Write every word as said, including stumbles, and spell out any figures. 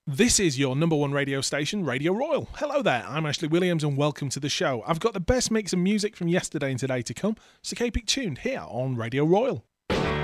This is your number one radio station, Radio Royal. Hello there, I'm Ashley Williams and welcome to the show. I've got the best mix of music from yesterday and today to come, so keep it tuned here on Radio Royal.